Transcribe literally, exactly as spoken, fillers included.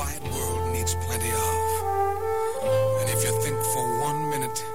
wide world needs plenty of. And if you think for one minute